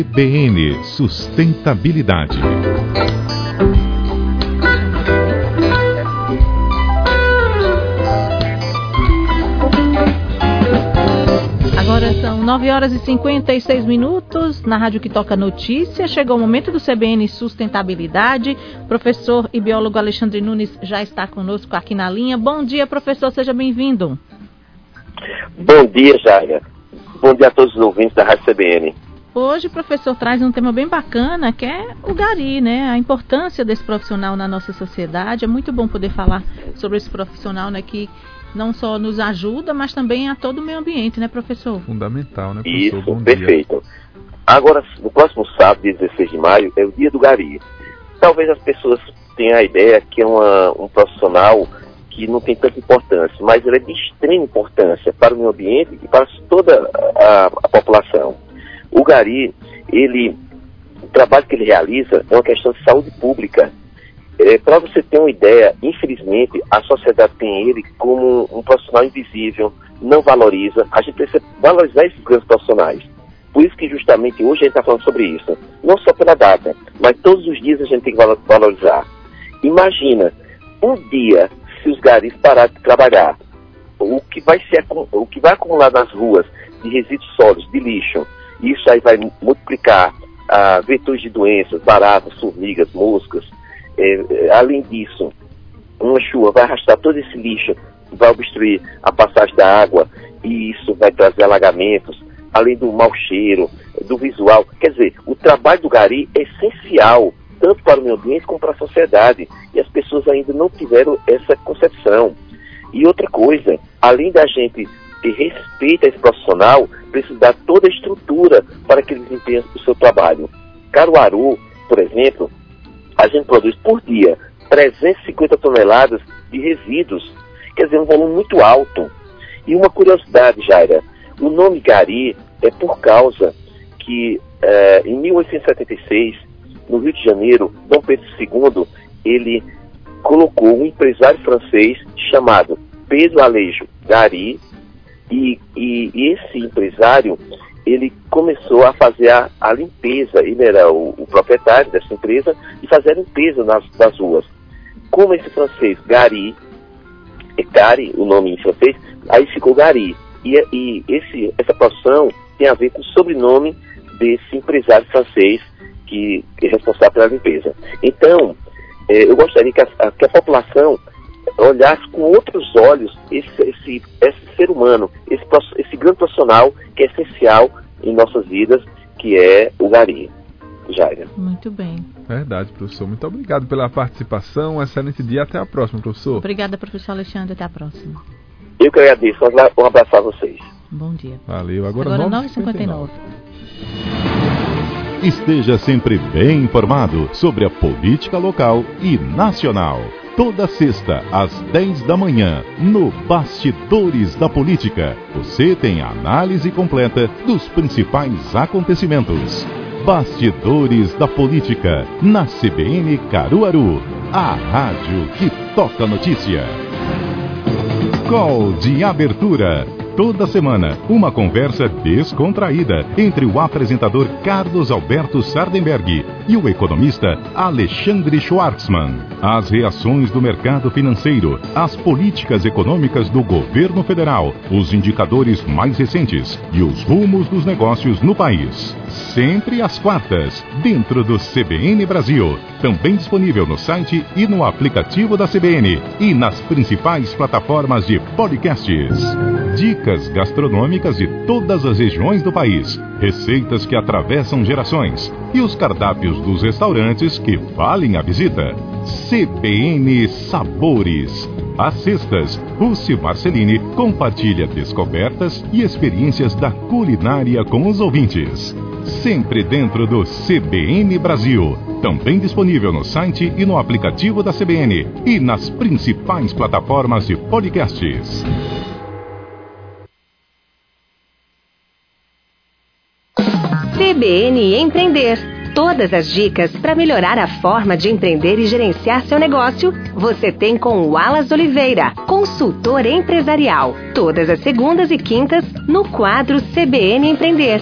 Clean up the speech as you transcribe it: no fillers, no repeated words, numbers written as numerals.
CBN Sustentabilidade. Agora são 9h56 na Rádio que Toca Notícia. Chegou o momento do CBN Sustentabilidade. Professor e biólogo Alexandre Nunes já está conosco aqui na linha. Bom dia, professor, seja bem-vindo. Bom dia, Jaira. Bom dia a todos os ouvintes da Rádio CBN. Hoje o professor traz um tema bem bacana, que é o gari, né? A importância desse profissional na nossa sociedade. É muito bom poder falar sobre esse profissional, né, que não só nos ajuda, mas também a todo o meio ambiente, né, professor? Fundamental, né, professor? Isso, bom perfeito. Dia. Agora, no próximo sábado, dia 16 de maio, é o dia do gari. Talvez as pessoas tenham a ideia que é um profissional que não tem tanta importância, mas ele é de extrema importância para o meio ambiente e para toda a população. O gari, o trabalho que ele realiza é uma questão de saúde pública. Para você ter uma ideia, infelizmente, a sociedade tem ele como um profissional invisível, não valoriza. A gente precisa valorizar esses grandes profissionais. Por isso que justamente hoje a gente está falando sobre isso. Não só pela data, mas todos os dias a gente tem que valorizar. Imagina, um dia, se os garis pararem de trabalhar, o que vai acumular nas ruas de resíduos sólidos, de lixo, isso aí vai multiplicar vetores de doenças, baratas, formigas, moscas. Além disso, uma chuva vai arrastar todo esse lixo, vai obstruir a passagem da água, e isso vai trazer alagamentos, além do mau cheiro, do visual. Quer dizer, o trabalho do gari é essencial, tanto para o meio ambiente como para a sociedade, e as pessoas ainda não tiveram essa concepção. E outra coisa, além da gente ter respeito a esse profissional, precisa dar toda a estrutura para que ele desempenhe o seu trabalho. Caruaru, por exemplo, a gente produz por dia 350 toneladas de resíduos, quer dizer, um volume muito alto. E uma curiosidade, Jaira, o nome gari é por causa que em 1876, no Rio de Janeiro, Dom Pedro II, ele colocou um empresário francês chamado Pedro Alejo Gari, e esse empresário, ele começou a fazer a limpeza. Ele era o proprietário dessa empresa e fazia a limpeza nas ruas. Como esse francês, Gari, o nome em francês, aí ficou Gari. E essa profissão tem a ver com o sobrenome desse empresário francês que é responsável pela limpeza. Então, eu gostaria que a população olhasse com outros olhos esse ser humano, esse grande profissional que é essencial em nossas vidas, que é o gari. Jaira. Muito bem. Verdade, professor. Muito obrigado pela participação. Excelente dia. Até a próxima, professor. Obrigada, professor Alexandre. Até a próxima. Eu que agradeço. Um abraço a vocês. Bom dia. Valeu. Agora 9h59. Esteja sempre bem informado sobre a política local e nacional. Toda sexta, às 10 da manhã, no Bastidores da Política, você tem a análise completa dos principais acontecimentos. Bastidores da Política, na CBN Caruaru, a rádio que toca notícia. Call de abertura. Toda semana, uma conversa descontraída entre o apresentador Carlos Alberto Sardenberg e o economista Alexandre Schwartzman. As reações do mercado financeiro, as políticas econômicas do governo federal, os indicadores mais recentes e os rumos dos negócios no país. Sempre às quartas, dentro do CBN Brasil. Também disponível no site e no aplicativo da CBN e nas principais plataformas de podcasts. Dicas gastronômicas de todas as regiões do país, receitas que atravessam gerações e os cardápios dos restaurantes que valem a visita. CBN Sabores. Às sextas, Rússi Marcelini compartilha descobertas e experiências da culinária com os ouvintes. Sempre dentro do CBN Brasil. Também disponível no site e no aplicativo da CBN e nas principais plataformas de podcasts. CBN Empreender. Todas as dicas para melhorar a forma de empreender e gerenciar seu negócio, você tem com o Wallace Oliveira, consultor empresarial. Todas as segundas e quintas, no quadro CBN Empreender.